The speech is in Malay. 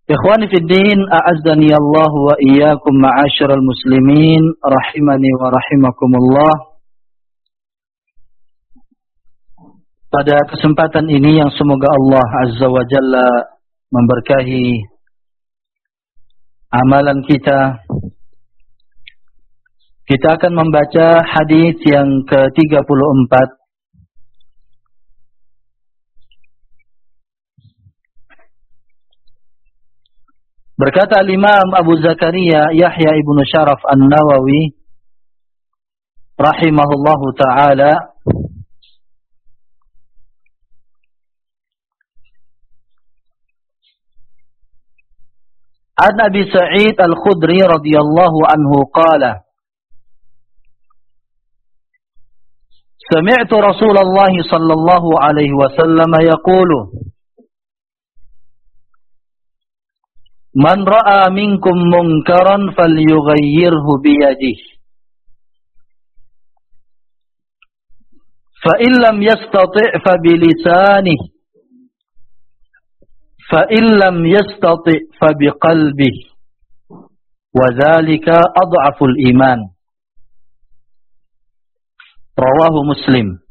Ikhwani fi din, a'azzani Allah wa iyyakum ma'asyiral muslimin, rahimani wa rahimakumullah. Pada kesempatan ini yang semoga Allah Azza wa Jalla memberkahi amalan kita, kita akan membaca hadis yang ke-34. Berkata Imam Abu Zakaria Yahya ibnu Sharaf An-Nawawi rahimahullahu ta'ala, an Abi Sa'id Al-Khudri radhiyallahu anhu qala, sami'tu Rasulullah sallallahu alaihi wasallam yaqulu, man ra'a minkum munkaran falyughayyirhu biyadihi, fa in lam yastati' fa bilisanihi, fa in lam yastati' fa biqalbihi, wa dzalika adhaful iman. Rawahu Muslim.